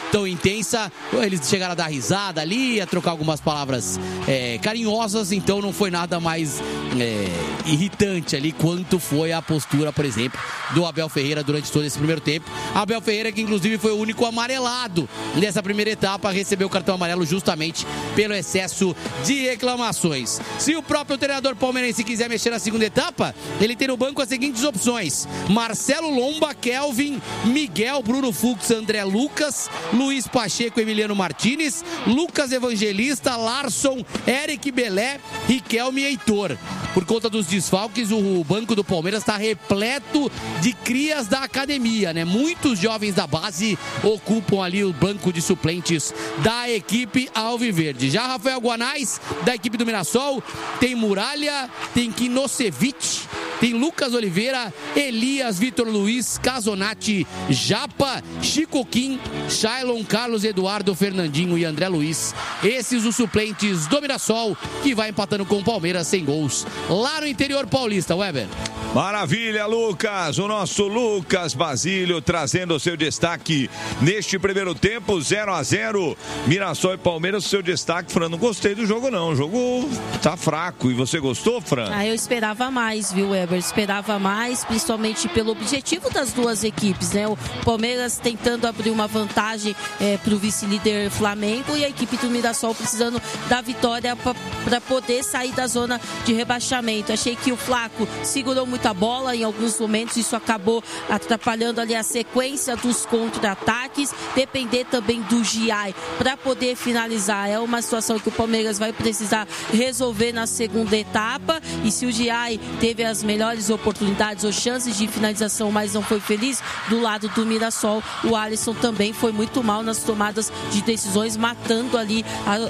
tão intensa. Eles chegaram a dar risada ali, a trocar algumas palavras carinhosas, então não foi nada mais irritante ali quanto foi a postura, por exemplo, do Abel Ferreira durante todo esse primeiro tempo. Abel Ferreira, que inclusive foi o único amarelado nessa primeira etapa, recebeu o cartão amarelo justamente pelo excesso de reclamações. Se o próprio treinador palmeirense quiser mexer na segunda etapa, ele tem no banco as seguintes opções: Marcelo Lomba, Kelvin, Miguel, Bruno Fux, André Lucas, Luiz Pacheco, Emiliano Martinez, Lucas Evangelista, Larson, Eric Belé, Riquelme e Heitor. Por conta dos desfalques, o banco do Palmeiras está repleto de crias da academia, né? Muitos jovens da base ocupam ali o banco de suplentes da equipe alviverde. Já Rafael Guanais, da equipe do Mirassol, tem Muralha, tem Kinosevic, tem Lucas Oliveira, Elias, Vitor Luiz, Casonati, Japa, Chico Kim, Shailon, Carlos Eduardo, Fernandinho e André Luiz. Esses os suplentes do Mirassol, que vai empatando com o Palmeiras sem gols lá no interior paulista. Weber. Maravilha, Lucas. O nosso Lucas Basílio trazendo o seu destaque neste primeiro tempo, 0-0. Mirassol e Palmeiras, o seu destaque. Fran, não gostei do jogo não, o jogo tá fraco. E você gostou, Fran? Eu esperava mais, viu, Weber? Esperava mais, principalmente pelo objetivo das duas equipes, né? O Palmeiras tentando abrir uma vantagem para o vice-líder Flamengo e a equipe do Mirassol precisando da vitória para poder sair da zona de rebaixamento. Achei que o Flaco segurou muita bola em alguns momentos, isso acabou atrapalhando ali a sequência dos contra-ataques. Depender também do Giai para poder finalizar é uma situação que o Palmeiras vai precisar resolver na segunda etapa. E se o Giai teve as melhores oportunidades ou chances de finalização, mas não foi feliz, do lado do Mirassol, o Alisson também foi muito mal nas tomadas de decisões, matando ali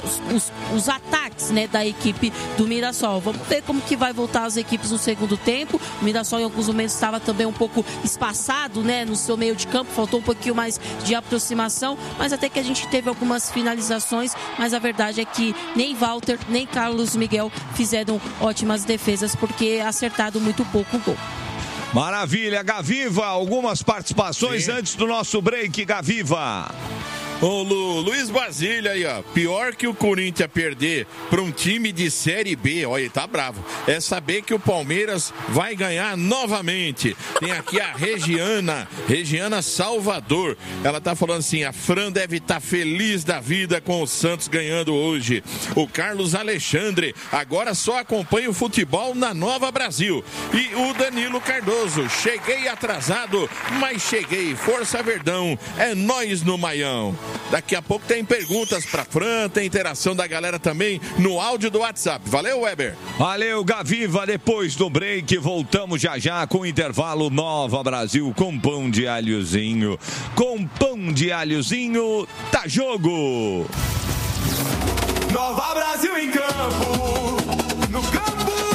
os ataques, né, da equipe do Mirassol. Vamos ver como que vai voltar as equipes no segundo tempo. O Mirassol em alguns momentos estava também um pouco espaçado, né, no seu meio de campo, faltou um pouquinho mais de aproximação, mas até que a gente teve algumas finalizações, mas a verdade é que nem Walter, nem Carlos Miguel fizeram ótimas defesas, porque acertado muito pouco o gol. Maravilha, Gaviva, algumas participações Sim. Antes do nosso break, Gaviva. Ô Luiz Basílio aí, ó. Pior que o Corinthians perder para um time de Série B, olha, ele tá bravo. É saber que o Palmeiras vai ganhar novamente. Tem aqui a Regiana Salvador. Ela tá falando assim: a Fran deve estar feliz da vida com o Santos ganhando hoje. O Carlos Alexandre, agora só acompanha o futebol na Nova Brasil. E o Danilo Cardoso, cheguei atrasado, mas cheguei. Força Verdão, é nós no Maião. Daqui a pouco tem perguntas pra Fran, tem interação da galera também no áudio do WhatsApp. Valeu, Weber. Valeu, Gaviva. Depois do break, voltamos já com o intervalo. Nova Brasil com pão de alhozinho. Com pão de alhozinho, tá jogo. Nova Brasil em campo.